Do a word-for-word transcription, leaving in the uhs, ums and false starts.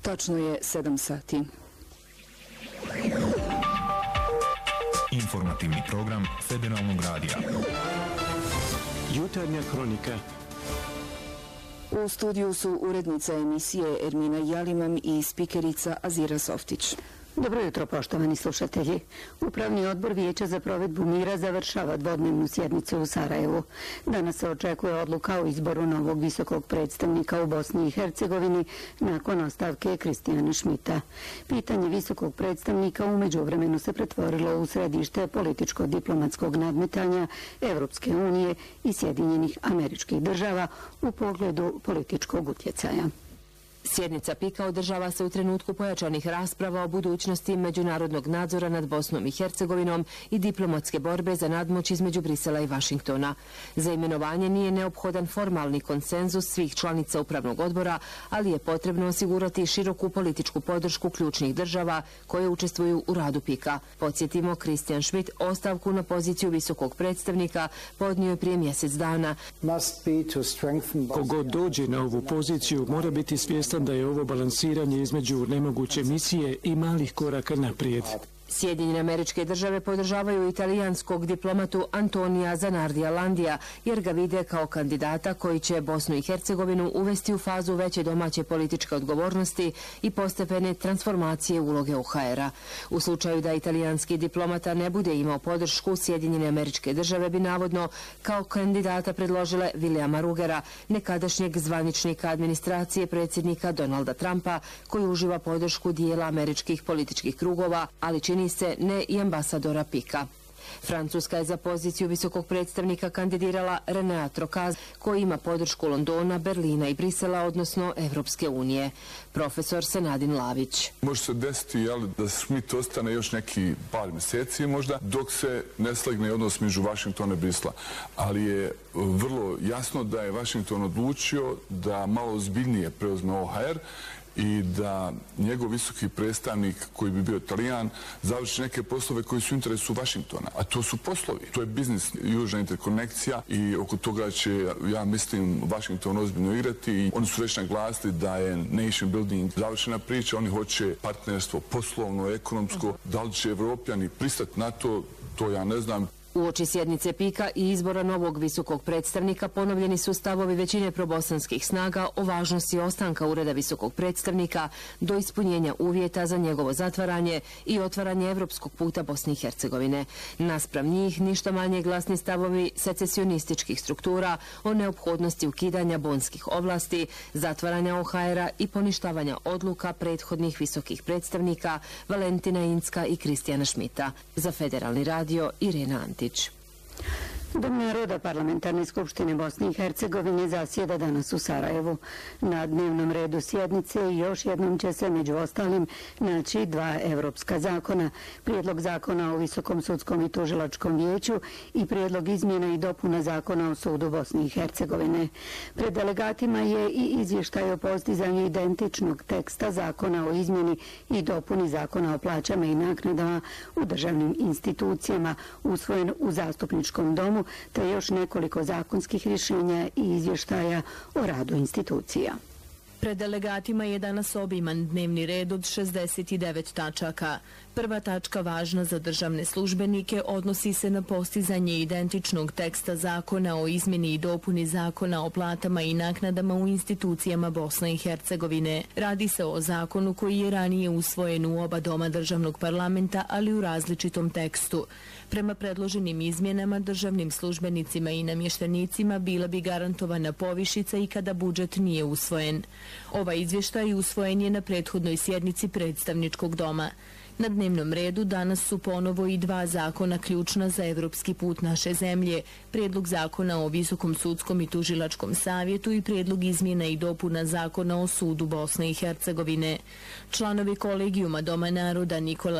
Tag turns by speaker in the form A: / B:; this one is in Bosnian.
A: Tačno je sedam sati.
B: Informativni program Federalnog radija.
C: Jutarnja kronika.
A: U studiju su urednica emisije Ermina Jalimam i spikerica Azira Softić.
D: Dobro jutro, poštovani slušatelji. Upravni odbor Vijeća za provedbu mira završava dvodnevnu sjednicu u Sarajevu. Danas se očekuje odluka o izboru novog visokog predstavnika u Bosni i Hercegovini nakon ostavke Kristijana Šmita. Pitanje visokog predstavnika u međuvremenu se pretvorilo u središte političko-diplomatskog nadmetanja Evropske unije i Sjedinjenih Američkih Država u pogledu političkog utjecaja.
E: Sjednica Pika održava se u trenutku pojačanih rasprava o budućnosti međunarodnog nadzora nad Bosnom i Hercegovinom i diplomatske borbe za nadmoć između Brisela i Vašingtona. Za imenovanje nije neophodan formalni konsenzus svih članica upravnog odbora, ali je potrebno osigurati široku političku podršku ključnih država koje učestvuju u radu Pika. Podsjetimo, Kristijan Šmit ostavku na poziciju visokog predstavnika podnio je prije mjesec dana.
C: Kogod dođe na ovu poziciju mora biti svjestan da je ovo balansiranje između nemoguće misije i malih koraka naprijed.
E: Sjedinjene Američke Države podržavaju italijanskog diplomatu Antonija Zanardija Landija jer ga vide kao kandidata koji će Bosnu i Hercegovinu uvesti u fazu veće domaće političke odgovornosti i postepene transformacije uloge O H R-a. U slučaju da italijanski diplomata ne bude imao podršku, Sjedinjene Američke Države bi navodno kao kandidata predložile Williama Rugera, nekadašnjeg zvaničnika administracije predsjednika Donalda Trumpa, koji uživa podršku dijela američkih političkih krugova, ali čini se ne i ambasadora Pika. Francuska je za poziciju visokog predstavnika kandidirala Renea Trokaz, koji ima podršku Londona, Berlina i Brisela, odnosno Evropske unije. Profesor Senadin Lavić.
F: Može se desiti jel, da Šmit ostane još neki par mjeseci možda, dok se ne slegne odnos među Vašingtona i Brisela. Ali je vrlo jasno da je Vašington odlučio da malo ozbiljnije preuzme O H R i da njegov visoki predstavnik, koji bi bio Italijan, završi neke poslove koji su u interesu Vašingtona. A to su poslovi. To je biznis, južna interkonekcija i oko toga će, ja mislim, Vašington ozbiljno igrati. I oni su već naglasili da je nation building završena priča. Oni hoće partnerstvo poslovno, ekonomsko. Da li će Evropljani pristati na to, to ja ne znam.
E: Uoči sjednice Pika i izbora novog visokog predstavnika ponovljeni su stavovi većine probosanskih snaga o važnosti ostanka ureda visokog predstavnika do ispunjenja uvjeta za njegovo zatvaranje i otvaranje evropskog puta Bosne i Hercegovine. Naspram njih ništa manje glasni stavovi secesionističkih struktura o neophodnosti ukidanja bonskih oblasti, zatvaranja O H R-a i poništavanja odluka prethodnih visokih predstavnika Valentina Incka i Kristijana Šmita. Za Federalni radio, Irena Antić.
D: Dom naroda Parlamentarne skupštine Bosne i Hercegovine zasjeda danas u Sarajevu. Na dnevnom redu sjednice još jednom će se među ostalim naći dva evropska zakona. Prijedlog zakona o Visokom sudskom i tužilačkom vijeću i prijedlog izmjena i dopuna zakona o sudu Bosne i Hercegovine. Pred delegatima je i izvještaj o postizanju identičnog teksta zakona o izmjeni i dopuni zakona o plaćama i naknadama u državnim institucijama usvojen u Zastupničkom domu, te još nekoliko zakonskih rješenja i izvještaja o radu institucija.
G: Pred delegatima je danas obiman dnevni red od šezdeset devet tačaka. Prva tačka, važna za državne službenike, odnosi se na postizanje identičnog teksta zakona o izmjeni i dopuni zakona o platama i naknadama u institucijama Bosne i Hercegovine. Radi se o zakonu koji je ranije usvojen u oba doma državnog parlamenta, ali u različitom tekstu. Prema predloženim izmjenama, državnim službenicima i namještenicima bila bi garantovana povišica i kada budžet nije usvojen. Ovaj izvještaj usvojen je na prethodnoj sjednici predstavničkog doma. Na dnevnom redu danas su ponovo i dva zakona ključna za evropski put naše zemlje. Prijedlog zakona o Visokom sudskom i tužilačkom savjetu i prijedlog izmjena i dopuna zakona o sudu Bosne i Hercegovine. Članovi kolegijuma Doma naroda Nikola